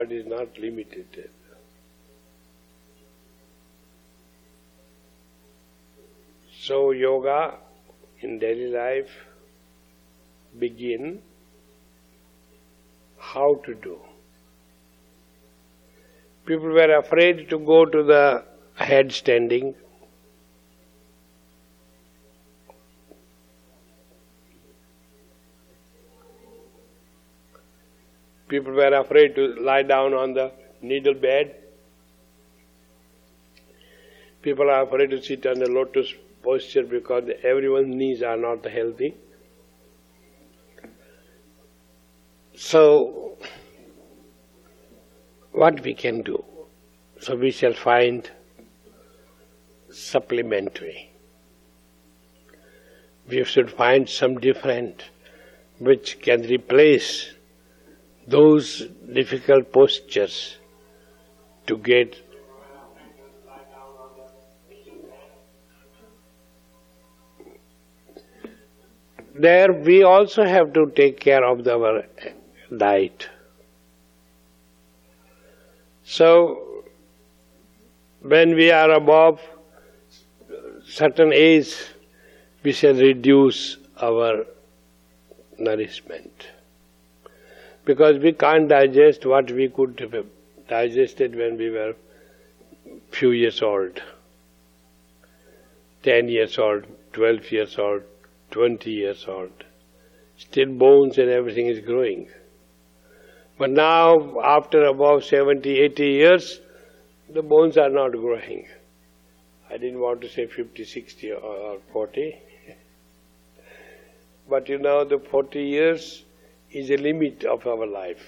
God is not limited. So yoga in daily life begin how to do. People were afraid to go to the headstanding. People were afraid to lie down on the needle bed. People are afraid to sit on the lotus posture because everyone's knees are not healthy. So, what we can do? So we shall find supplementary. We should find some different which can replace those difficult postures to get there. We also have to take care of our diet. So when we are above certain age, we shall reduce our nourishment, because we can't digest what we could have digested when we were few years old, 10 years old, 12 years old, 20 years old. Still bones and everything is growing. But now, after about 70, 80 years, the bones are not growing. I didn't want to say 50, 60 or 40. But you know, the 40 years is a limit of our life.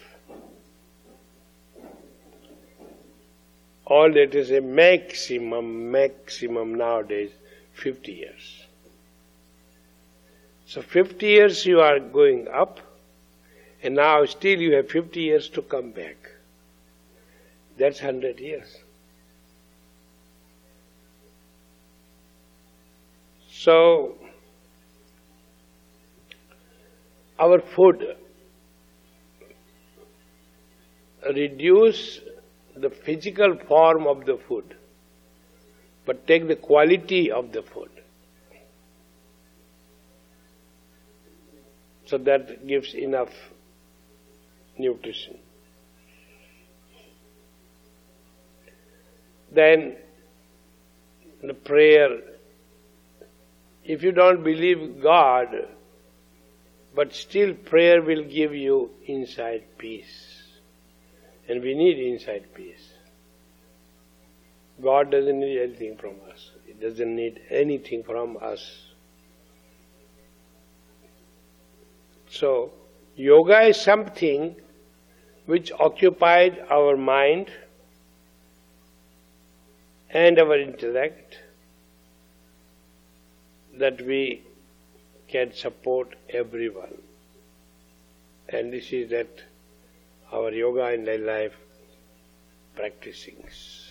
All that is a maximum nowadays, 50 years. So 50 years you are going up, and now still you have 50 years to come back. That's 100 years. So, our food, reduce the physical form of the food, but take the quality of the food. So that gives enough nutrition. Then the prayer, if you don't believe God, but still prayer will give you inside peace. And we need inside peace. God doesn't need anything from us. He doesn't need anything from us. So, yoga is something which occupied our mind and our intellect, that we can support everyone. And this is that our yoga in daily life practicing.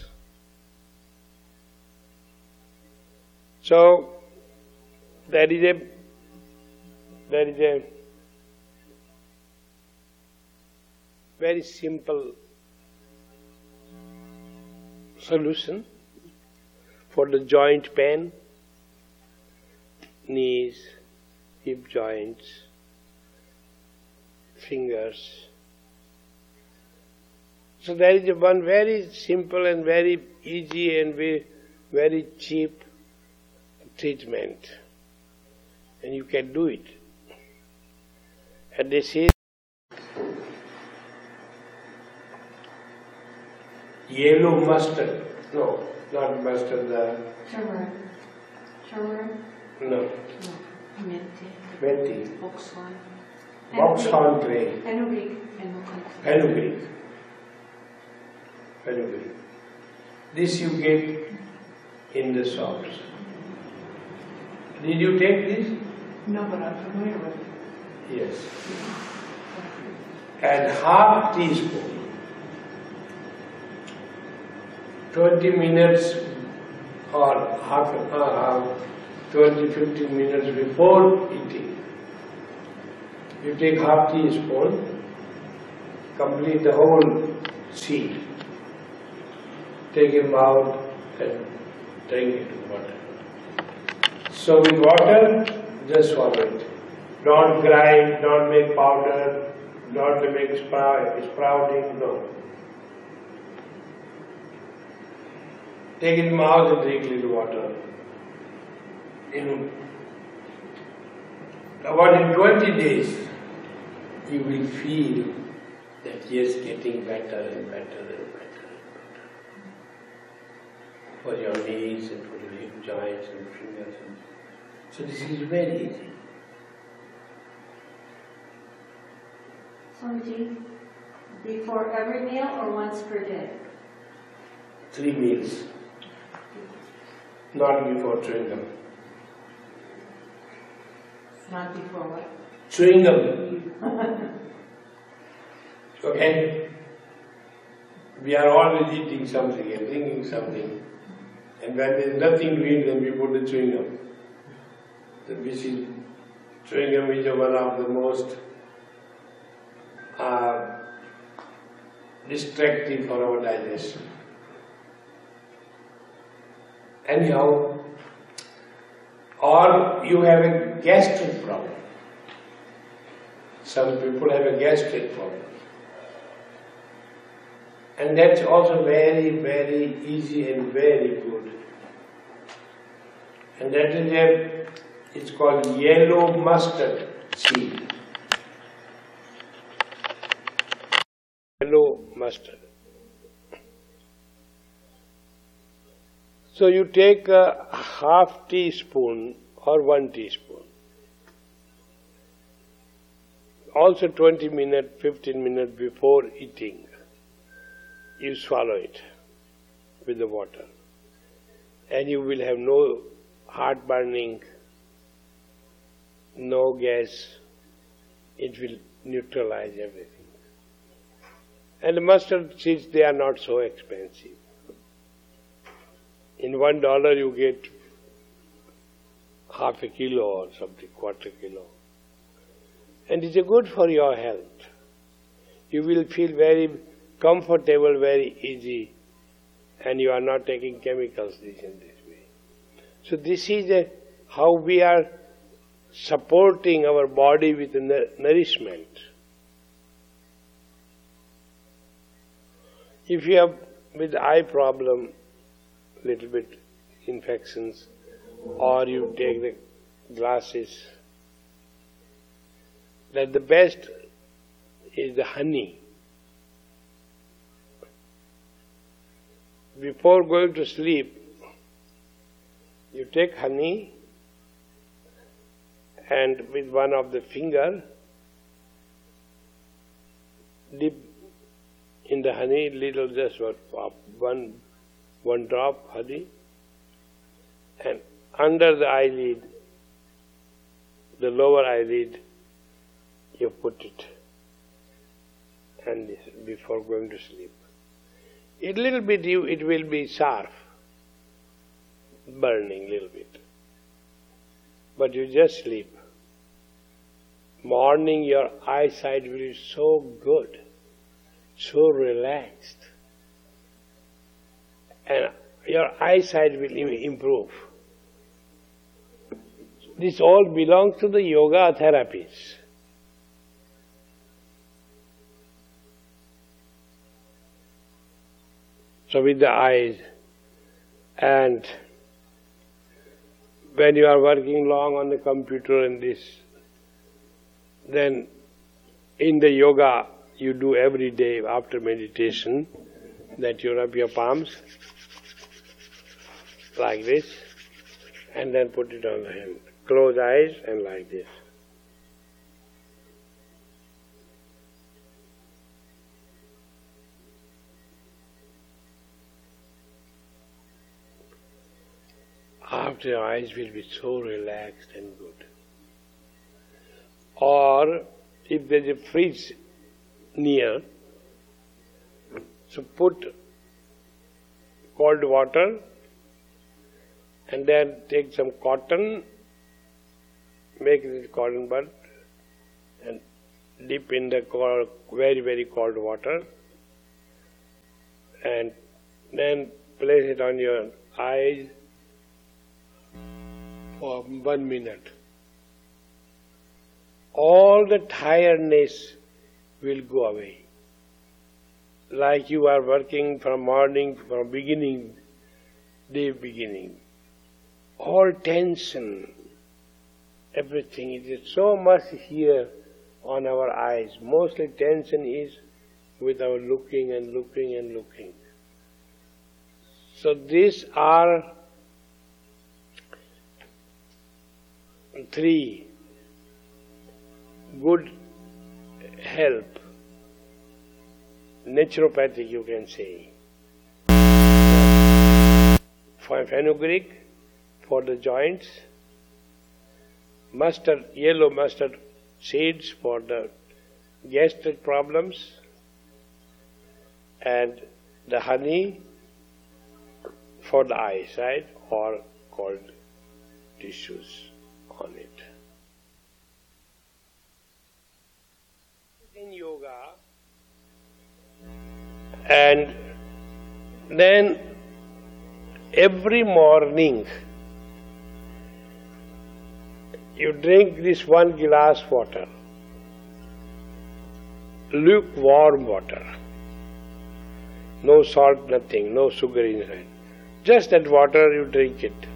So, there is a very simple solution for the joint pain, knees, hip joints, fingers. So there is one very simple and very easy and very cheap treatment, and you can do it. And this is yellow mustard. No, not mustard. Turmeric. No. No. Methi. Boxhorn. Boxhorn clay. Fenugreek. This you get in the shops. Did you take this? No, but I'm familiar with it. Yes. And half teaspoon. 20 minutes or 20-15 minutes before eating. You take half teaspoon, complete the whole seed. Take him out and drink it with water. So with water, just swallow it. Don't grind, don't make powder, don't make sprouting, no. Take it in mouth and drink little water. About 20 days, you will feel that he is getting better and better and better and better. For your knees and for your hip joints and fingers. So this is very easy. Swamiji, before every meal or once per day? 3 meals. Not before chewing gum. Not before what? Chewing gum. Okay? We are always eating something and drinking something. And when there is nothing to eat, then we put the chewing gum. So we see chewing gum is one of the most distracting for our digestion. Anyhow, or you have a gastric problem. Some people have a gastric problem. And that's also very, very easy and very good. And that is it's called yellow mustard seed. Yellow mustard. So you take a half teaspoon or 1 teaspoon. Also 20 minutes, 15 minutes before eating, you swallow it with the water. And you will have no heartburning, no gas. It will neutralize everything. And the mustard seeds, they are not so expensive. In $1 you get half a kilo or something, quarter kilo. And it's good for your health. You will feel very comfortable, very easy, and you are not taking chemicals in this way. So this is how we are supporting our body with nourishment. If you have with eye problem, little bit infections, or you take the glasses, that the best is the honey. Before going to sleep, you take honey and with one of the finger dip in the honey little, just one drop honey, and under the eyelid, the lower eyelid, you put it, and this before going to sleep. A little bit it will be sharp, burning little bit, but you just sleep. Morning your eyesight will be so good, so relaxed, and your eyesight will improve. This all belongs to the yoga therapies. So with the eyes, and when you are working long on the computer and this, then in the yoga you do every day after meditation, that you rub your palms like this and then put it on the hand. Close eyes and like this. After your eyes will be so relaxed and good. Or if there is a fridge near, so put cold water and then take some cotton, make this cotton bud and dip in the very, very cold water and then place it on your eyes for 1 minute. All the tiredness will go away. Like you are working from morning, from beginning, day beginning. All tension, everything, it is so much here on our eyes. Mostly tension is with our looking and looking and looking. So these are 3 good help, naturopathic you can say. For fenugreek, for the joints, mustard, yellow mustard seeds for the gastric problems, and the honey for the eyesight or cold tissues on it. In yoga, and then every morning you drink this 1 glass water, lukewarm water, no salt, nothing, no sugar inside. Just that water you drink it.